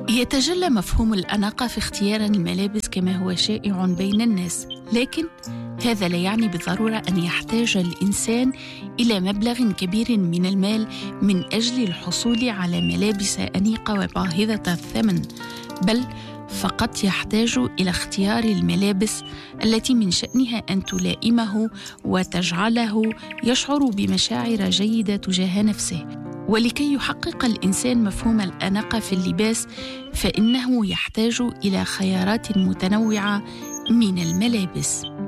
يتجلى مفهوم الأناقة في اختيار الملابس كما هو شائع بين الناس، لكن هذا لا يعني بالضرورة أن يحتاج الإنسان إلى مبلغ كبير من المال من أجل الحصول على ملابس أنيقة وباهظة الثمن، بل فقط يحتاج إلى اختيار الملابس التي من شأنها أن تلائمه وتجعله يشعر بمشاعر جيدة تجاه نفسه. ولكي يحقق الإنسان مفهوم الأناقة في اللباس فإنه يحتاج إلى خيارات متنوعة من الملابس.